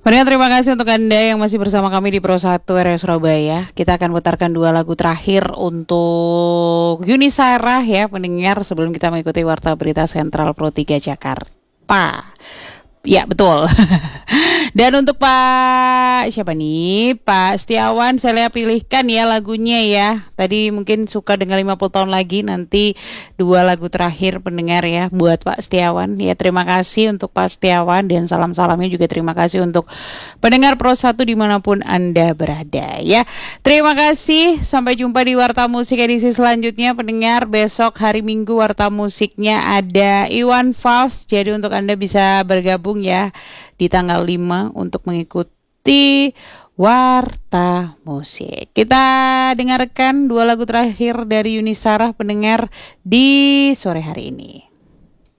Pendengar, terima kasih untuk Anda yang masih bersama kami di Pro 1 RS Surabaya. Kita akan putarkan 2 lagu terakhir untuk Yuni Sarah ya pendengar, sebelum kita mengikuti Warta Berita Sentral Pro 3 Jakarta. Ya betul. Dan untuk Pak siapa nih? Pak Setiawan, saya pilihkan ya lagunya ya. Tadi mungkin suka dengan 50 tahun lagi, nanti 2 lagu terakhir pendengar ya buat Pak Setiawan. Ya terima kasih untuk Pak Setiawan, dan salam-salamnya juga terima kasih untuk pendengar Pro 1 dimanapun Anda berada ya. Terima kasih, sampai jumpa di Warta Musik edisi selanjutnya pendengar. Besok hari Minggu Warta Musiknya ada Iwan Fals, jadi untuk Anda bisa bergabung ya di tanggal 5 untuk mengikuti Warta Musik. Kita dengarkan 2 lagu terakhir dari Yuni Sarah pendengar di sore hari ini.